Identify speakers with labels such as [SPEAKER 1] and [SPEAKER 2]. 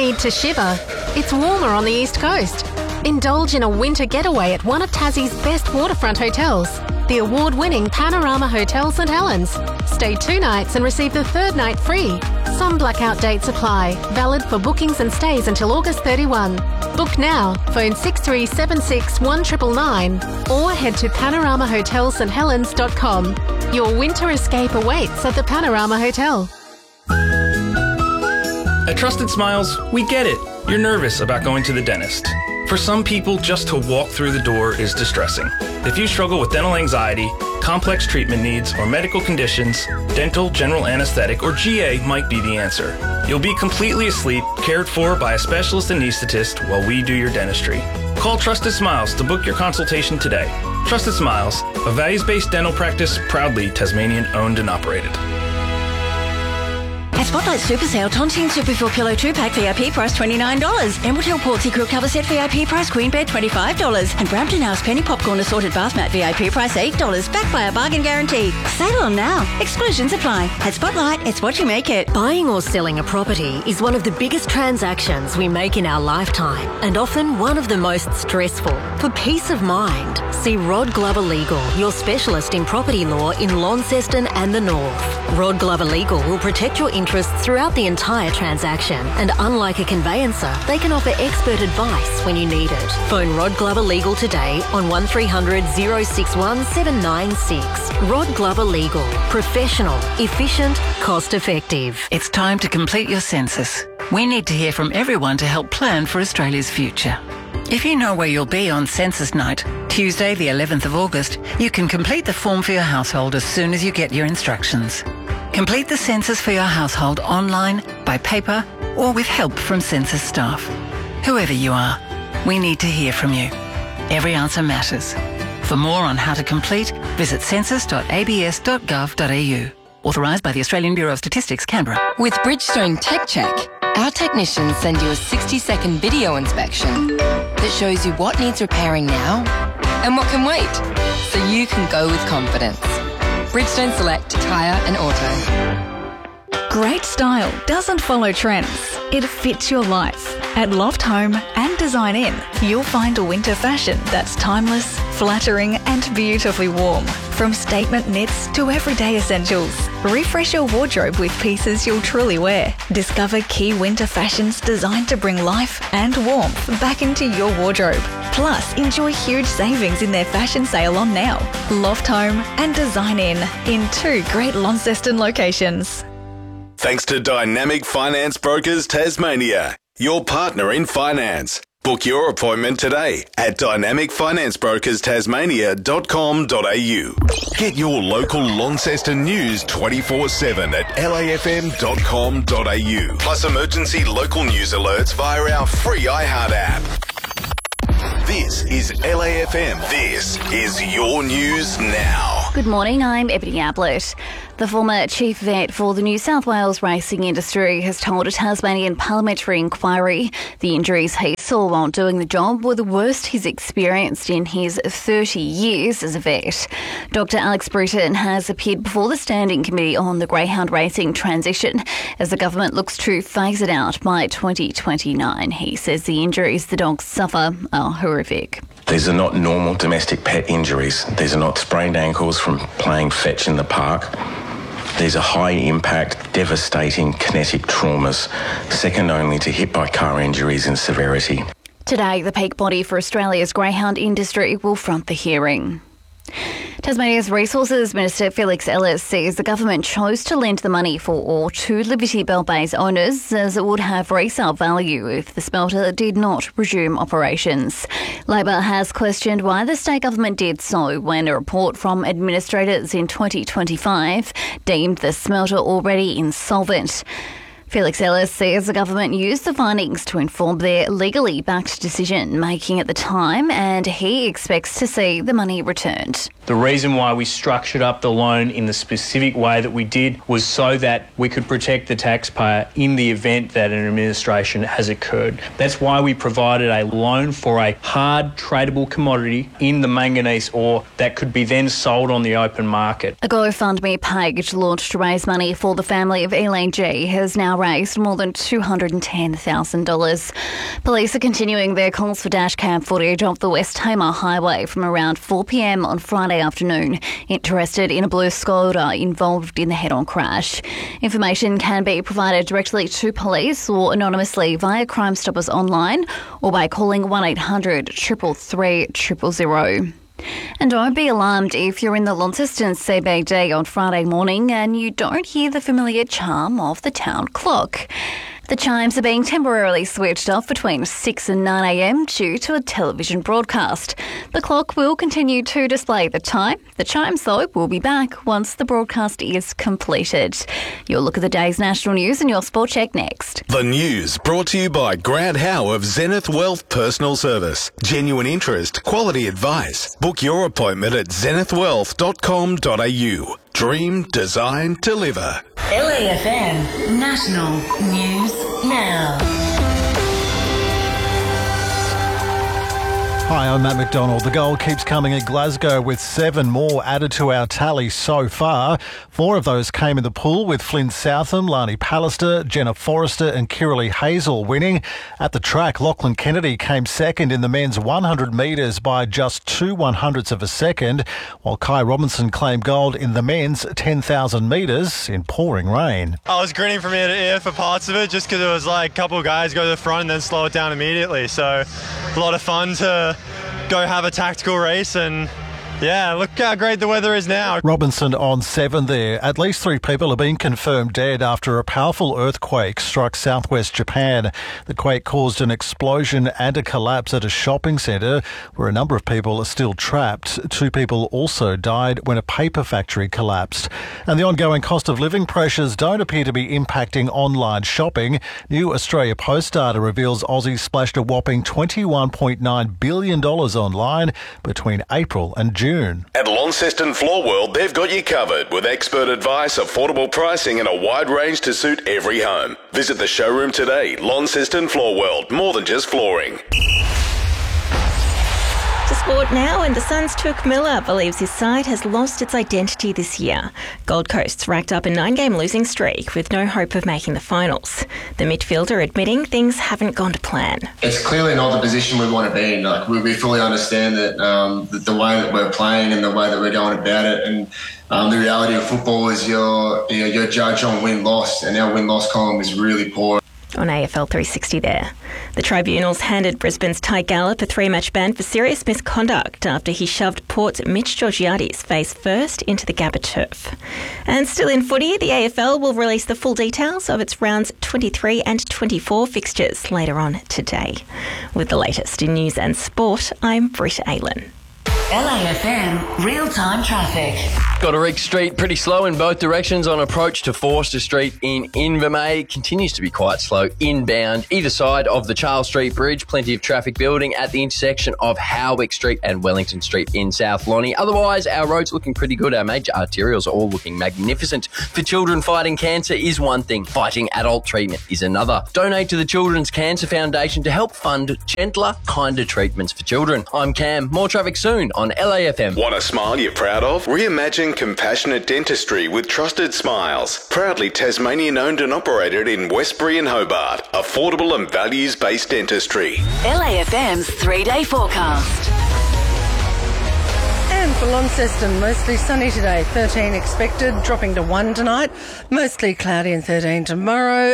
[SPEAKER 1] need to shiver, it's warmer on the East Coast. Indulge in a winter getaway at one of Tassie's best waterfront hotels, the award-winning Panorama Hotel St Helens. Stay 2 nights and receive the 3rd night free. Some blackout dates apply, valid for bookings and stays until August 31. Book now, phone 6376 1999 or head to panoramahotelssthelens.com. Your winter escape awaits at the Panorama Hotel.
[SPEAKER 2] At Trusted Smiles, we get it. You're nervous about going to the dentist. For some people, just to walk through the door is distressing. If you struggle with dental anxiety, complex treatment needs, or medical conditions, dental, general anesthetic, or GA might be the answer. You'll be completely asleep, cared for by a specialist anaesthetist while we do your dentistry. Call Trusted Smiles to book your consultation today. Trusted Smiles, a values-based dental practice proudly Tasmanian owned and operated.
[SPEAKER 3] At Spotlight Super Sale, Tontine Super 4 Pillow 2-pack VIP price $29. Emerald Portsea Quilt Cover Set VIP price Queen Bed $25. And Brampton House Penny Popcorn Assorted Bath Mat VIP price $8. Backed by a bargain guarantee. Sale on now. Exclusions apply. At Spotlight, it's what you make it.
[SPEAKER 4] Buying or selling a property is one of the biggest transactions we make in our lifetime and often one of the most stressful. For peace of mind, see Rod Glover Legal, your specialist in property law in Launceston and the North. Rod Glover Legal will protect your interests throughout the entire transaction, and unlike a conveyancer, they can offer expert advice when you need it. Phone Rod Glover Legal today on 1300 061 796. Rod Glover Legal. Professional, efficient, cost effective.
[SPEAKER 5] It's time to complete your census. We need to hear from everyone to help plan for Australia's future. If you know where you'll be on census night, Tuesday the 11th of August, you can complete the form for your household as soon as you get your instructions. Complete the census for your household online, by paper, or with help from census staff. Whoever you are, we need to hear from you. Every answer matters. For more on how to complete, visit census.abs.gov.au. Authorised by the Australian Bureau of Statistics, Canberra.
[SPEAKER 6] With Bridgestone Tech Check, our technicians send you a 60-second video inspection that shows you what needs repairing now and what can wait, so you can go with confidence. Bridgestone Select Tyre and Auto.
[SPEAKER 7] Great style doesn't follow trends. It fits your life. At Loft Home and Design In, you'll find a winter fashion that's timeless, flattering and beautifully warm. From statement knits to everyday essentials. Refresh your wardrobe with pieces you'll truly wear. Discover key winter fashions designed to bring life and warmth back into your wardrobe. Plus, enjoy huge savings in their fashion sale on now. Loft Home and Design In 2 great Launceston locations.
[SPEAKER 8] Thanks to Dynamic Finance Brokers Tasmania, your partner in finance. Book your appointment today at dynamicfinanceBrokersTasmania.com.au. Get your local Launceston news 24/7 at lafm.com.au. Plus emergency local news alerts via our free iHeart app. This is LAFM. This is your news now.
[SPEAKER 9] Good morning, I'm Ebony Ablett. The former chief vet for the New South Wales racing industry has told a Tasmanian parliamentary inquiry the injuries he saw while doing the job were the worst he's experienced in his 30 years as a vet. Dr Alex Bruton has appeared before the Standing Committee on the Greyhound Racing transition as the government looks to phase it out by 2029. He says the injuries the dogs suffer are horrific.
[SPEAKER 10] These are not normal domestic pet injuries. These are not sprained ankles from playing fetch in the park. These are high-impact, devastating kinetic traumas, second only to hit by car injuries in severity.
[SPEAKER 9] Today, the peak body for Australia's greyhound industry will front the hearing. Tasmania's Resources Minister Felix Ellis says the government chose to lend the money for ore to Liberty Bell Bay's owners as it would have resale value if the smelter did not resume operations. Labor has questioned why the state government did so when a report from administrators in 2025 deemed the smelter already insolvent. Felix Ellis says the government used the findings to inform their legally backed decision-making at the time, and he expects to see the money returned.
[SPEAKER 11] The reason why we structured up the loan in the specific way that we did was so that we could protect the taxpayer in the event that an administration has occurred. That's why we provided a loan for a hard tradable commodity in the manganese ore that could be then sold on the open market.
[SPEAKER 9] A GoFundMe page launched to raise money for the family of Elaine G has now raised more than $210,000. Police are continuing their calls for dashcam footage of the West Tamar Highway from around 4 p.m. on Friday afternoon, interested in a blue Skoda involved in the head-on crash. Information can be provided directly to police or anonymously via Crime Stoppers online or by calling 1800 333 000. And don't be alarmed if you're in the Launceston CBD on Friday morning and you don't hear the familiar charm of the town clock. The chimes are being temporarily switched off between 6 and 9 a.m. due to a television broadcast. The clock will continue to display the time. The chimes, though, will be back once the broadcast is completed. You'll look at the day's national news and your sport check next.
[SPEAKER 8] The news brought to you by Grant Howe of Zenith Wealth Personal Service. Genuine interest, quality advice. Book your appointment at zenithwealth.com.au. Dream, design, deliver.
[SPEAKER 12] LAFM National News Now.
[SPEAKER 13] Hi, I'm Matt McDonald. The gold keeps coming at Glasgow with 7 more added to our tally so far. 4 of those came in the pool with Flynn Southam, Lani Pallister, Jenna Forrester and Kiralee Hazel winning. At the track, Lachlan Kennedy came second in the men's 100 metres by just 2/100ths of a second, while Kai Robinson claimed gold in the men's 10,000 metres in pouring rain.
[SPEAKER 14] I was grinning from ear to ear for parts of it just because it was like a couple of guys go to the front and then slow it down immediately. So a lot of fun to go have a tactical race and yeah, look how great the weather is now.
[SPEAKER 13] Robinson on 7 there. At least 3 people have been confirmed dead after a powerful earthquake struck southwest Japan. The quake caused an explosion and a collapse at a shopping centre where a number of people are still trapped. 2 people also died when a paper factory collapsed. And the ongoing cost of living pressures don't appear to be impacting online shopping. New Australia Post data reveals Aussies splashed a whopping $21.9 billion online between April and June.
[SPEAKER 8] At Launceston Floor World, they've got you covered with expert advice, affordable pricing and a wide range to suit every home. Visit the showroom today. Launceston Floor World, more than just flooring.
[SPEAKER 15] To sport now, and the Suns' Touk Miller believes his side has lost its identity this year. Gold Coast's racked up a 9-game losing streak with no hope of making the finals. The midfielder admitting things haven't gone to plan.
[SPEAKER 16] It's clearly not the position we want to be in. Like we fully understand that the way that we're playing and the way that we're going about it, and the reality of football is you're judged on win-loss, and our win-loss column is really poor.
[SPEAKER 15] On AFL 360 there. The tribunals handed Brisbane's Ty Gallop a 3-match ban for serious misconduct after he shoved Port's Mitch Georgiades face first into the Gabba turf. And still in footy, the AFL will release the full details of its rounds 23 and 24 fixtures later on today. With the latest in news and sport, I'm Britt Aylen.
[SPEAKER 12] LAFM real-time traffic.
[SPEAKER 17] Goderich Street pretty slow in both directions on approach to Forster Street in Invermay. Continues to be quite slow inbound either side of the Charles Street Bridge. Plenty of traffic building at the intersection of Howick Street and Wellington Street in South Lonnie. Otherwise, our roads looking pretty good. Our major arterials are all looking magnificent. For children, fighting cancer is one thing. Fighting adult treatment is another. Donate to the Children's Cancer Foundation to help fund gentler, kinder treatments for children. I'm Cam. More traffic soon on LAFM.
[SPEAKER 8] Want a smile you're proud of? Reimagine compassionate dentistry with Trusted Smiles. Proudly Tasmanian owned and operated in Westbury and Hobart. Affordable and values-based dentistry.
[SPEAKER 12] LAFM's 3-day forecast.
[SPEAKER 18] And for Launceston, mostly sunny today, 13 expected, dropping to 1 tonight. Mostly cloudy and 13 tomorrow.